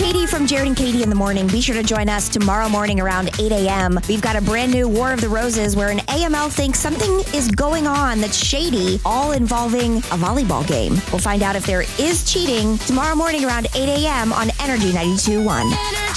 Katie from Jared and Katie in the Morning. Be sure to join us tomorrow morning around 8 a.m. We've got a brand new War of the Roses where an AML thinks something is going on that's shady, all involving a volleyball game. We'll find out if there is cheating tomorrow morning around 8 a.m. on Energy 92.1.